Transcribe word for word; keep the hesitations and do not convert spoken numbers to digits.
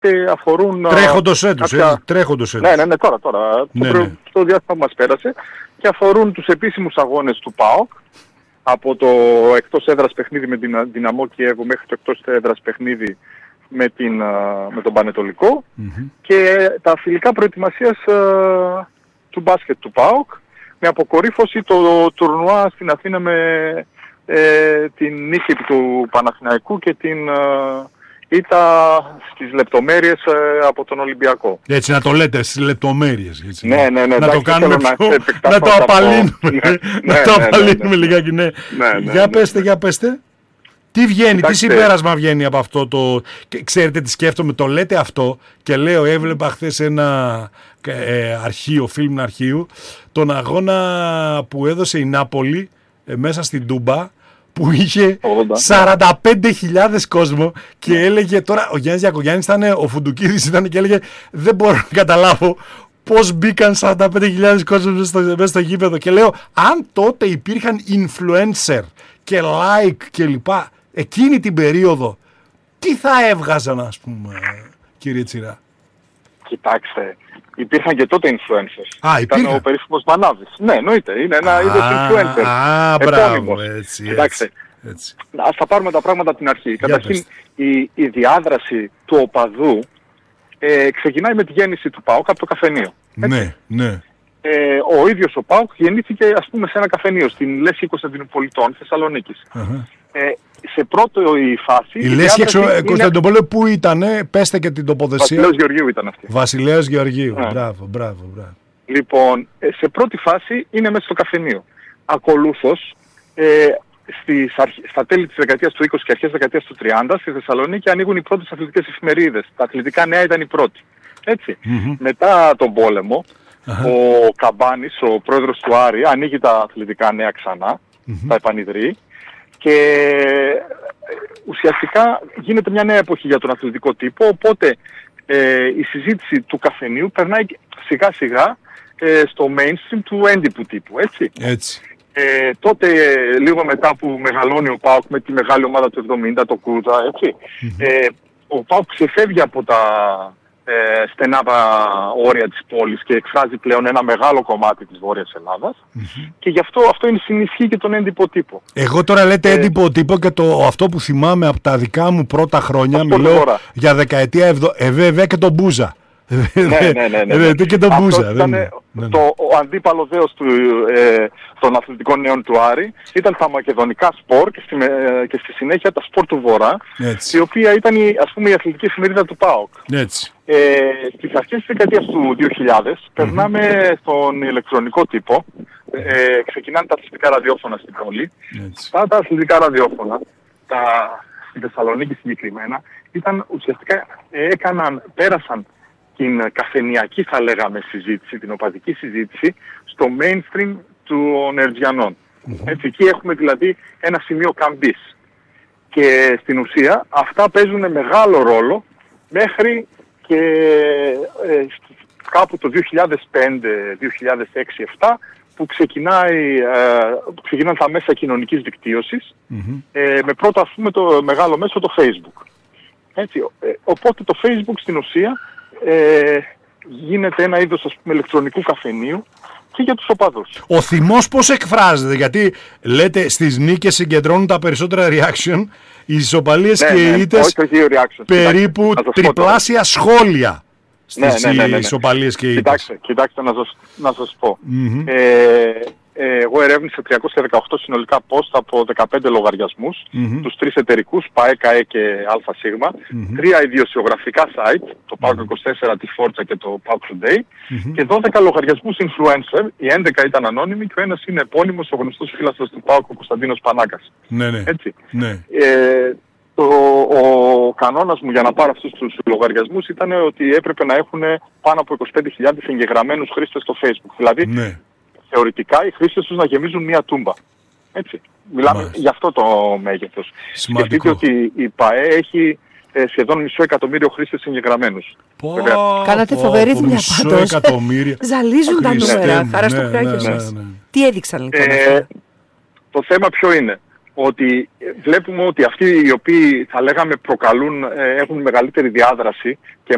και αφορούν... Τρέχοντος έτους, κάποια... ε, τρέχοντος έτους. Ναι, ναι, ναι, τώρα, τώρα, Ναι, το, ναι. το διάστημα που μας πέρασε, και αφορούν τους επίσημους αγώνες του ΠΑΟΚ, από το εκτός έδρας παιχνίδι με την Δυναμό Κιέβου μέχρι το εκτός έδρας παιχνίδι με, την, με τον Πανετολικό, mm-hmm. και τα φιλικά προετοιμασίας uh, του μπάσκετ του ΠΑΟΚ, με αποκορύφωση το τουρνουά στην Αθήνα με ε, την νίκη του Παναθηναϊκού και την uh, ήττα στις λεπτομέρειες ε, από τον Ολυμπιακό. Έτσι να το λέτε, στις λεπτομέρειες. Έτσι, ναι, ναι, ναι. Να το κάνουμε πιο... Να, να το απαλύνουμε. Ναι, να ναι, το ναι, απαλύνουμε ναι, ναι. λιγάκι, ναι. ναι, ναι για ναι. πέστε, για πέστε. Τι βγαίνει, Κοιτάξτε. τι συμπέρασμα βγαίνει από αυτό το... Ξέρετε τι σκέφτομαι, το λέτε αυτό και λέω, έβλεπα χθες ένα ε, αρχείο, φιλμ αρχείου, τον αγώνα που έδωσε η Νάπολη ε, μέσα στην Τούμπα, που είχε σαράντα πέντε χιλιάδες κόσμο και έλεγε τώρα, ο Γιάννης Γιακογιάννης ήταν, ο Φουντουκίδης ήταν και έλεγε δεν μπορώ να καταλάβω πώς μπήκαν σαράντα πέντε χιλιάδες κόσμο μέσα στο, μέσα στο γήπεδο, και λέω αν τότε υπήρχαν influencer και like και λοιπά εκείνη την περίοδο, τι θα έβγαζαν, ας πούμε, κύριε Τσιρά? Κοιτάξτε, υπήρχαν και τότε influencers. Α, ήταν ο περίφημος Μανάβης. Ναι, εννοείται. Είναι ένα είδος influencer. Α, μπράβο, έτσι, Κοιτάξτε, έτσι. Ας τα πάρουμε τα πράγματα από την αρχή. Καταρχήν, η, η διάδραση του οπαδού ε, ξεκινάει με τη γέννηση του ΠΑΟΚ από το καφενείο. Έτσι. Ναι, ναι. Ε, ο ίδιος ο ΠΑΟΚ γεννήθηκε, ας πούμε, σε ένα καφενείο στην Λέσχη Κωνσταντινουπολιτών Θεσσαλονίκης. Uh-huh. Ε, σε πρώτο η φάση... Η Λέσχη είναι... Κωνσταντινούπολη που ήτανε, πέστε και την τοποθεσία. Βασιλέως Γεωργίου ήταν αυτή. Βασιλέως Γεωργίου, ναι. μπράβο, μπράβο, μπράβο. Λοιπόν, σε πρώτη φάση είναι μέσα στο καφενείο. Ακολούθως, ε, στις αρχ... στα τέλη της δεκαετίας του είκοσι και αρχές της δεκαετίας του τριάντα, στη Θεσσαλονίκη ανοίγουν οι πρώτες αθλητικές εφημερίδες. Τα αθλητικά νέα ήταν οι πρώτοι. Έτσι. Mm-hmm. Μετά τον πόλεμο, uh-huh. ο Καμπάνης, ο πρόεδρος του Άρη, ανοίγει τα αθλητικά νέα ξανά, mm-hmm. τα επανειδρύει, και ουσιαστικά γίνεται μια νέα εποχή για τον αθλητικό τύπο, οπότε ε, η συζήτηση του καφενείου περνάει σιγά σιγά ε, στο mainstream του έντυπου τύπου, έτσι. έτσι. Ε, τότε λίγο μετά που μεγαλώνει ο ΠΑΟΚ με τη μεγάλη ομάδα του εβδομήντα, το Κούζα, έτσι, mm-hmm. ε, ο ΠΑΟΚ ξεφεύγει από τα ε, στενά όρια της πόλης και εκφράζει πλέον ένα μεγάλο κομμάτι της Βόρειας Ελλάδας, mm-hmm. και γι' αυτό αυτό είναι συνισχύει και τον έντυπο τύπο. Εγώ τώρα λέτε ε, έντυπο τύπο και το, αυτό που θυμάμαι από τα δικά μου πρώτα χρόνια, μιλώ για δεκαετία εβδομήντα, ε, βέβαια και τον Μπούζα. ναι, ναι, ναι, ναι. Ε, και τον Μπούζα. Αυτό ήταν ναι, ναι. το, ο αντίπαλο δέος του, ε, των αθλητικών νέων του Άρη ήταν τα μακεδονικά σπορ και στη, ε, και στη συνέχεια τα σπορ του Βορρά, έτσι. Η οποία ήταν η, ας πούμε, η αθλητική εφημερίδα του ΠΑΟΚ. Έτσι. Ε, στις αρχές της δεκαετίας του δύο χιλιάδες mm-hmm. περνάμε στον ηλεκτρονικό τύπο, ε, ξεκινάνε τα αθλητικά ραδιόφωνα στην πόλη. Τα, τα αθλητικά ραδιόφωνα, τα, στη Θεσσαλονίκη συγκεκριμένα, ήταν ουσιαστικά, ε, έκαναν, πέρασαν την καφενειακή, θα λέγαμε, συζήτηση, την οπαδική συζήτηση, στο mainstream των Ερτζιανών. Mm-hmm. Έτσι, εκεί έχουμε δηλαδή ένα σημείο καμπής. Και στην ουσία αυτά παίζουν μεγάλο ρόλο μέχρι και ε, κάπου το δύο χιλιάδες πέντε, δύο χιλιάδες έξι, δύο χιλιάδες επτά, που ξεκινάει, ε, που ξεκινάνε τα μέσα κοινωνικής δικτύωσης, mm-hmm. ε, με πρώτο, ας πούμε, το μεγάλο μέσο το Facebook. Έτσι, ε, οπότε το Facebook στην ουσία Ε, γίνεται ένα είδος, ας πούμε, ηλεκτρονικού καφενείου και για τους οπαδούς. Ο θυμός πώς εκφράζεται? Γιατί λέτε στις νίκες συγκεντρώνουν τα περισσότερα reaction, οι ισοπαλίες, ναι, και οι ήττες περίπου τριπλάσια σχόλια στις ναι, ναι, ναι, ναι, ναι. ισοπαλίες και οι ήττες. Κοιτάξτε, κοιτάξτε να σας, να σας πω. Mm-hmm. Ε, ε, εγώ ερεύνησα τριακόσια δεκαοκτώ συνολικά post από δεκαπέντε λογαριασμούς, mm-hmm. τους τρεις εταιρικούς, ΠΑΕ, ΚΑΕ και ΑΣ, mm-hmm. τρία ιδιοσιογραφικά site, το ΠΑΟΚ είκοσι τέσσερα, τη Φόρτσα και το ΠΑΟΚ Today, mm-hmm. και δώδεκα λογαριασμούς influencer, οι έντεκα ήταν ανώνυμοι και ο ένας είναι επώνυμος, ο γνωστός φίλαθλος του ΠΑΟΚ, ο Κωνσταντίνος Πανάκας. Ναι, ναι. Έτσι. Ναι. Ε, το, ο κανόνας μου για να πάρω αυτούς τους λογαριασμούς ήταν ότι έπρεπε να έχουν πάνω από είκοσι πέντε χιλιάδες εγγεγραμμένους χρήστες στο Facebook. Δηλαδή, ναι. θεωρητικά οι χρήστες τους να γεμίζουν μία τούμπα. Έτσι. Μιλάμε Μάλιστα. για αυτό το μέγεθος. Σκεφτείτε ότι η ΠΑΕ έχει ε, σχεδόν μισό εκατομμύριο χρήστες εγγεγραμμένους. Πω, Κάνατε πω, φοβερή δουλειά πάντως. Ζαλίζουν τα νούμερα. Χαρά στο χέρι σας. Τι έδειξαν λοιπόν ε, αυτά? Το θέμα ποιο είναι? Ότι βλέπουμε ότι αυτοί οι οποίοι θα λέγαμε προκαλούν, έχουν μεγαλύτερη διάδραση και